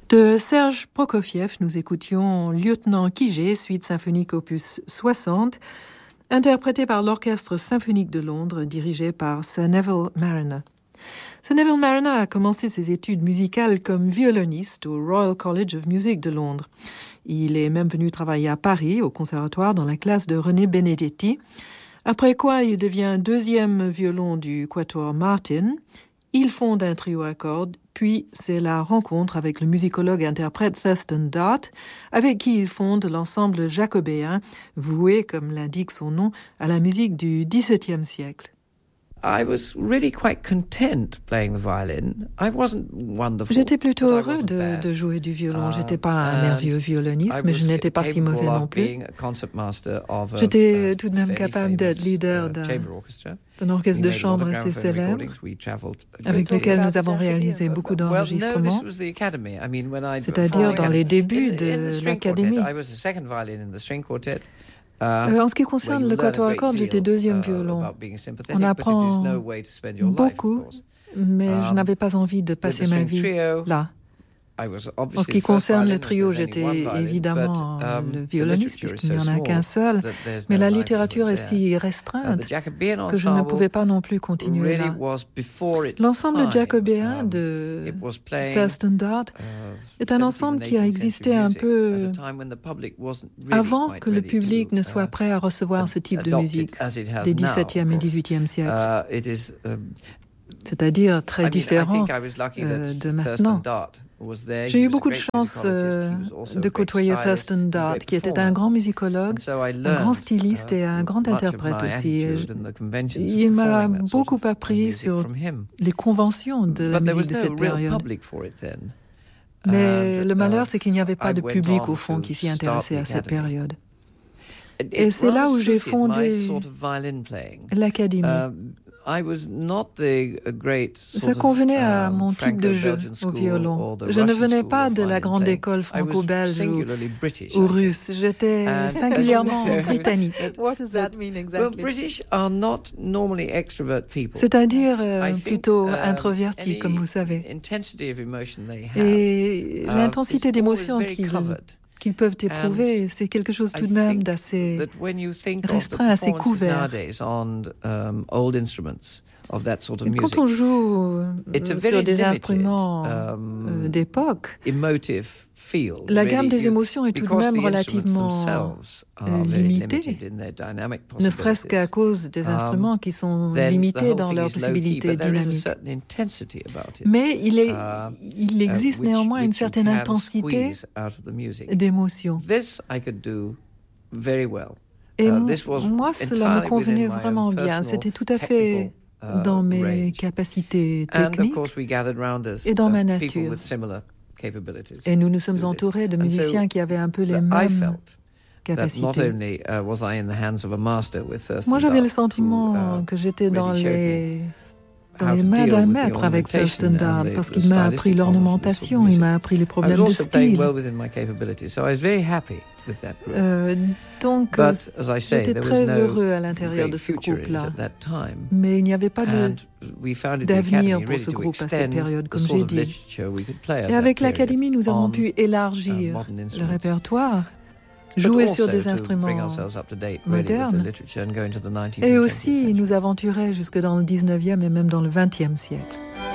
De Serge Prokofiev, nous écoutions Lieutenant Kijé, suite symphonique opus 60, interprétée par l'Orchestre symphonique de Londres, dirigé par Sir Neville Marriner. Sir Neville Marriner a commencé ses études musicales comme violoniste au Royal College of Music de Londres. Il est même venu travailler à Paris, au conservatoire, dans la classe de René Benedetti, après quoi il devient deuxième violon du Quatuor Martin. Il fonde un trio à cordes, puis c'est la rencontre avec le musicologue-interprète Thurston Dart, avec qui il fonde l'ensemble jacobéen, voué, comme l'indique son nom, à la musique du XVIIe siècle. J'étais plutôt heureux de jouer du violon. J'étais pas un merveilleux violoniste, mais je n'étais pas si mauvais non plus. J'étais tout de même capable d'être leader d'un orchestre de chambre assez célèbre, avec lequel nous avons réalisé beaucoup d'enregistrements, c'est-à-dire dans les débuts de l'Académie. En ce qui concerne le quatuor à cordes, j'étais deuxième violon. On apprend beaucoup, mais je n'avais pas envie de passer ma vie là. En ce qui concerne le trio, j'étais évidemment le violoniste, puisqu'il n'y en a qu'un seul, mais la littérature est si restreinte que je ne pouvais pas non plus continuer là. L'ensemble jacobéen de Thurston Dart est un ensemble qui a existé un peu avant que le public ne soit prêt à recevoir ce type de musique des XVIIe et XVIIIe siècles. C'est-à-dire très différent de maintenant. J'ai eu beaucoup de chance de côtoyer Thurston Dart, qui était un grand musicologue, un grand styliste et un grand interprète aussi. Il m'a beaucoup appris sur les conventions de la musique de cette période. Mais le malheur, c'est qu'il n'y avait pas de public, au fond, qui s'y intéressait à cette période. Et c'est là où j'ai fondé l'Académie. Ça convenait à mon type de jeu au violon. Je ne venais pas de la grande école franco-belge ou russe. J'étais singulièrement britannique. What does that mean exactly? C'est-à-dire plutôt introverti, comme vous savez. Et l'intensité d'émotion qu'ils peuvent éprouver, c'est quelque chose tout de même d'assez restreint, assez couvert. Quand on joue sur des instruments d'époque, la gamme des émotions est tout de même relativement limitée, ne serait-ce qu'à cause des instruments qui sont limités dans leurs possibilités dynamiques. Mais il existe néanmoins une certaine intensité d'émotion. Et moi, cela me convenait vraiment bien. C'était tout à fait dans mes capacités techniques et dans ma nature. Et nous nous sommes entourés de musiciens qui avaient un peu les mêmes capacités. Moi, j'avais le sentiment que j'étais dans les mains d'un maître avec Thurston Dart, parce qu'il m'a appris l'ornementation, il m'a appris les problèmes de style. Donc, j'étais très heureux à l'intérieur de ce groupe-là. Mais il n'y avait pas d'avenir pour ce groupe à cette période, comme j'ai dit. Et avec l'Académie, nous avons pu élargir le répertoire, jouer sur des instruments modernes, et aussi nous aventurer jusque dans le 19e et même dans le 20e siècle.